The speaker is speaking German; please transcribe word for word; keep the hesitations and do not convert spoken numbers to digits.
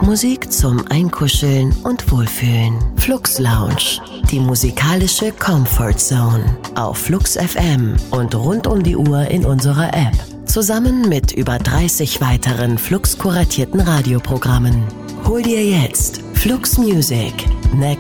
Musik zum Einkuscheln und Wohlfühlen. Flux Lounge, die musikalische Comfort Zone auf Flux F M und rund um die Uhr in unserer App. Zusammen mit über dreißig weiteren Flux kuratierten Radioprogrammen. Hol dir jetzt Flux Music, Next